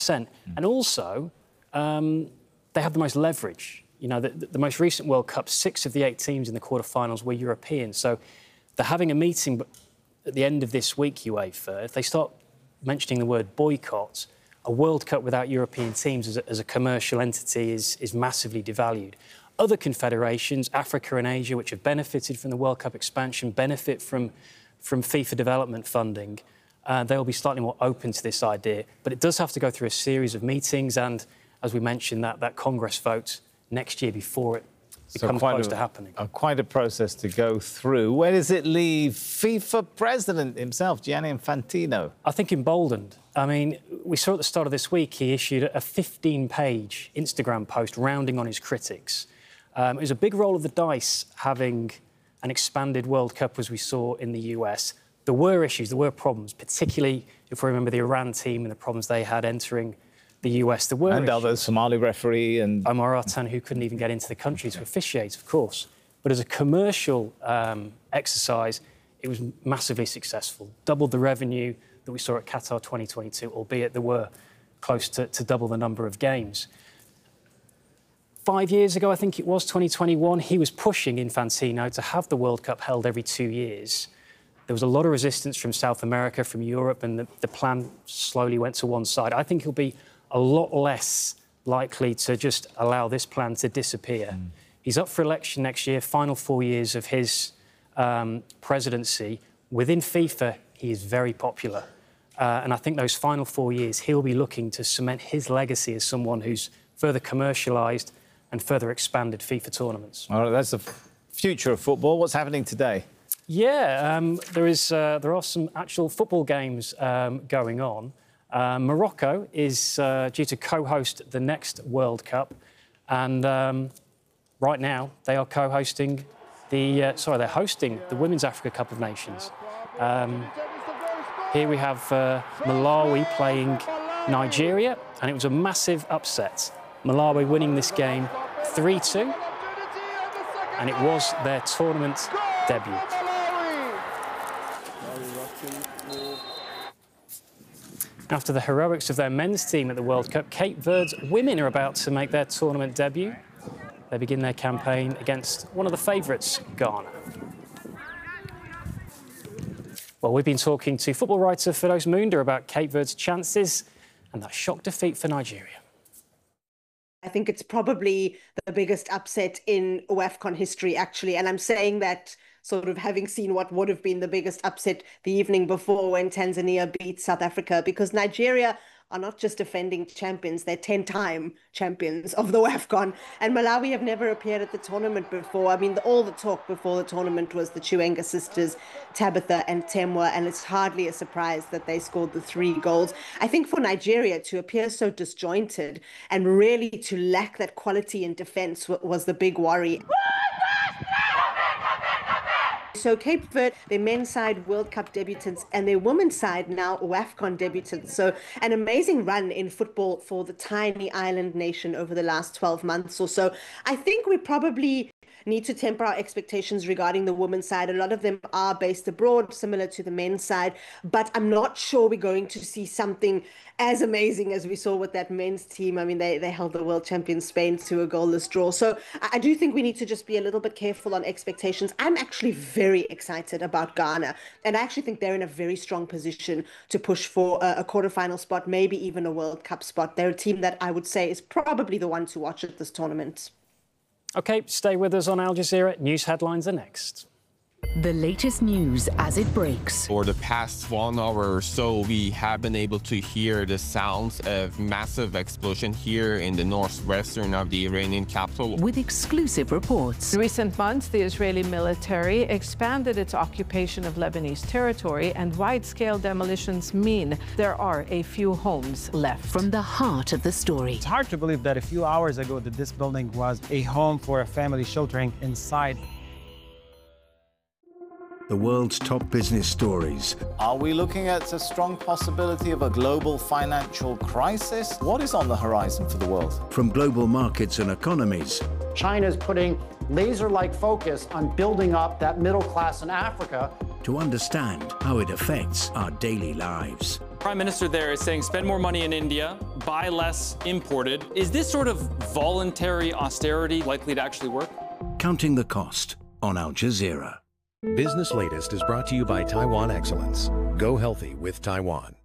And also, they have the most leverage. You know, the most recent World Cup, 6 of the 8 teams in the quarterfinals were European. So they're having a meeting at the end of this week, UEFA. If they start mentioning the word boycott, a World Cup without European teams as a commercial entity is massively devalued. Other confederations, Africa and Asia, which have benefited from the World Cup expansion, benefit from FIFA development funding. They'll be slightly more open to this idea. But it does have to go through a series of meetings and, as we mentioned, that Congress vote next year before it becomes close to happening. Quite a process to go through. Where does it leave FIFA president himself, Gianni Infantino? I think emboldened. I mean, we saw at the start of this week he issued a 15-page Instagram post rounding on his critics. It was a big roll of the dice having an expanded World Cup, as we saw in the US. There were issues, there were problems, particularly if we remember the Iran team and the problems they had entering the US. There were and other Somali referee and Omar Artan, who couldn't even get into the country to officiate, of course. But as a commercial exercise, it was massively successful. Doubled the revenue that we saw at Qatar 2022, albeit there were close to double the number of games. 5 years ago, I think it was, 2021, he was pushing Infantino to have the World Cup held every 2 years. There was a lot of resistance from South America, from Europe, and the plan slowly went to one side. I think he'll be a lot less likely to just allow this plan to disappear. He's up for election next year, final 4 years of his presidency. Within FIFA, he is very popular. And I think those final 4 years, he'll be looking to cement his legacy as someone who's further commercialised and further expanded FIFA tournaments. All right, that's the future of football. What's happening today? Yeah, there are some actual football games going on. Morocco is due to co-host the next World Cup, and right now they are co-hosting they're hosting the Women's Africa Cup of Nations. Here we have Malawi playing Nigeria, and it was a massive upset. Malawi winning this game 3-2, and it was their tournament debut. After the heroics of their men's team at the World Cup, Cape Verde's women are about to make their tournament debut. They begin their campaign against one of the favourites, Ghana. Well, we've been talking to football writer Firdaus Moonder about Cape Verde's chances and that shock defeat for Nigeria. I think it's probably the biggest upset in WAFCON history, actually. And I'm saying that sort of having seen what would have been the biggest upset the evening before when Tanzania beat South Africa, because Nigeria are not just defending champions, they're 10-time champions of the WAFCON. And Malawi have never appeared at the tournament before. I mean, all the talk before the tournament was the Chiwenga sisters, Tabitha and Temwa, and it's hardly a surprise that they scored the 3 goals. I think for Nigeria to appear so disjointed and really to lack that quality in defense was the big worry. So Cape Verde, their men's side World Cup debutants, and their women's side now WAFCON debutants. So an amazing run in football for the tiny island nation over the last 12 months or so. I think we probably need to temper our expectations regarding the women's side. A lot of them are based abroad, similar to the men's side, but I'm not sure we're going to see something as amazing as we saw with that men's team. I mean, they held the world champion Spain to a goalless draw. So I do think we need to just be a little bit careful on expectations. I'm actually very excited about Ghana, and I actually think they're in a very strong position to push for a quarterfinal spot, maybe even a World Cup spot. They're a team that I would say is probably the one to watch at this tournament. OK, stay with us on Al Jazeera. News headlines are next. The latest news as it breaks. For the past 1 hour or so, we have been able to hear the sounds of massive explosion here in the northwestern of the Iranian capital. With exclusive reports. In recent months, the Israeli military expanded its occupation of Lebanese territory, and wide-scale demolitions mean there are a few homes left. From the heart of the story. It's hard to believe that a few hours ago that this building was a home for a family sheltering inside. The world's top business stories. Are we looking at a strong possibility of a global financial crisis? What is on the horizon for the world? From global markets and economies. China's putting laser-like focus on building up that middle class in Africa. To understand how it affects our daily lives. Prime Minister there is saying spend more money in India, buy less imported. Is this sort of voluntary austerity likely to actually work? Counting the Cost on Al Jazeera. Business Latest is brought to you by Taiwan Excellence. Go healthy with Taiwan.